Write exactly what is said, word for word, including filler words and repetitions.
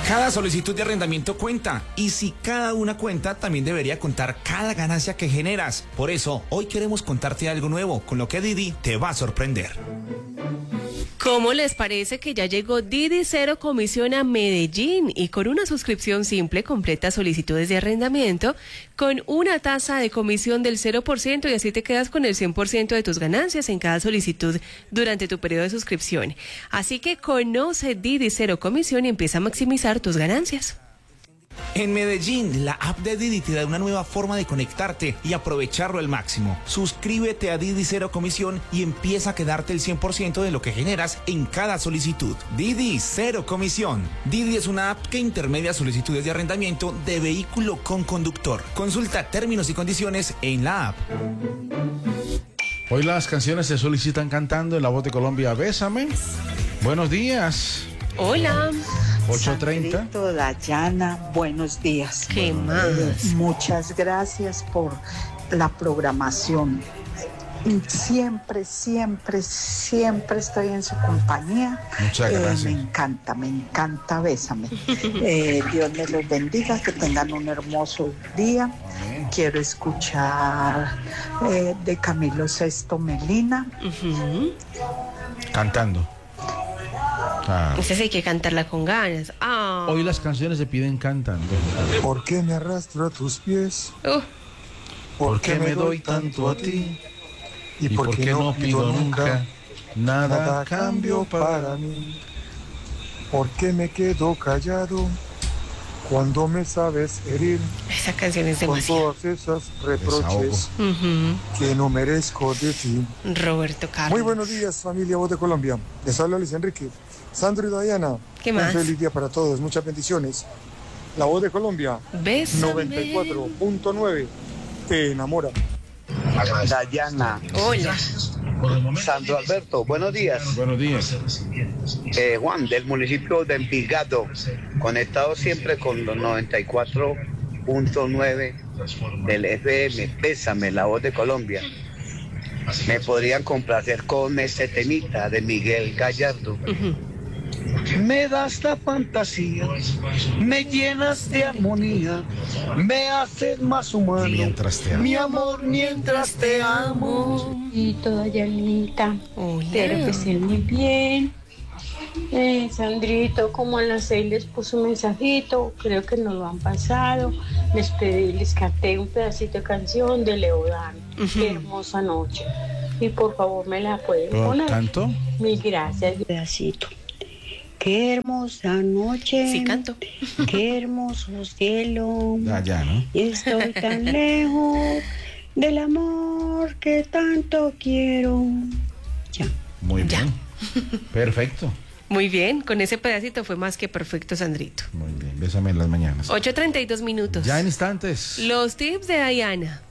Cada solicitud de arrendamiento cuenta, y si cada una cuenta, también debería contar cada ganancia que generas. Por eso, hoy queremos contarte algo nuevo, con lo que Didi te va a sorprender. ¿Cómo les parece que ya llegó Didi Cero Comisión a Medellín? Y con una suscripción simple completa solicitudes de arrendamiento con una tasa de comisión del cero por ciento, y así te quedas con el cien por ciento de tus ganancias en cada solicitud durante tu periodo de suscripción. Así que conoce Didi Cero Comisión y empieza a maximizar tus ganancias. En Medellín, la app de Didi te da una nueva forma de conectarte y aprovecharlo al máximo. Suscríbete a Didi Cero Comisión y empieza a quedarte el cien por ciento de lo que generas en cada solicitud. Didi Cero Comisión. Didi es una app que intermedia solicitudes de arrendamiento de vehículo con conductor. Consulta términos y condiciones en la app. Hoy las canciones se solicitan cantando en La Voz de Colombia. Bésame. Buenos días. Hola. ocho treinta. Sandrito, Dayana, buenos días. ¿Qué más? Muchas gracias por la programación. Siempre, siempre, siempre estoy en su compañía. Muchas gracias. Eh, me encanta, me encanta, bésame. Eh, Dios me los bendiga, que tengan un hermoso día. Amén. Quiero escuchar eh, de Camilo Sesto Melina. Uh-huh. Cantando. Ah. Entonces hay que cantarla con ganas. Ah. Hoy las canciones se piden cantando. ¿Por qué me arrastro a tus pies? Uh. ¿Por qué me doy tanto a ti? ¿Y por qué no pido nunca nada a cambio para mí? ¿Por qué me quedo callado cuando me sabes herir Esa canción es con demasiado. todas esas reproches Uh-huh. que no merezco de ti? Roberto Carlos. Muy buenos días, familia Voz de Colombia. Les habla Luis Enrique. Sandro y Dayana. ¿Qué Un más? feliz día para todos. Muchas bendiciones. La Voz de Colombia. Bésame. noventa y cuatro punto nueve. Te enamora. Dayana, Hola. Sandro Alberto, buenos días. Buenos días. Eh, Juan, del municipio de Envigado, conectado siempre con los noventa y cuatro punto nueve del F M. Pésame, La Voz de Colombia. Me podrían complacer con este temita de Miguel Gallardo. Uh-huh. Me das la fantasía, me llenas de armonía, me haces más humano. Mientras te amo. Mi amor, mientras te amo. Y toda Yanita, Hola. espero que estén muy bien. Eh, Sandrito, como a las seis les puso un mensajito, creo que nos lo han pasado. Les pedí, les canté un pedacito de canción de Leodán. Ujú. Qué hermosa noche. Y por favor me la pueden ¿Todo poner. canto? Mil gracias. Pedacito. Qué hermosa noche. Sí, canto. Qué hermoso cielo. Ah, ya, ¿no? Y estoy tan lejos del amor que tanto quiero. Ya. Muy Ya. bien. Perfecto. Muy bien, con ese pedacito fue más que perfecto, Sandrito. Muy bien. Bésame en las mañanas. ocho treinta y dos minutos. Ya en instantes. Los tips de Dayana.